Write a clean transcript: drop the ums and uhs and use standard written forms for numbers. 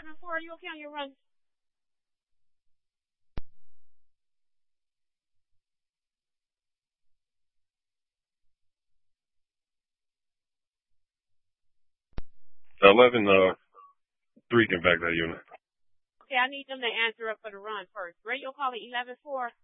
11-4, are you okay on your run? The 11-3 can back that unit. Okay, I need them to answer up for the run first. Radio caller 11-4.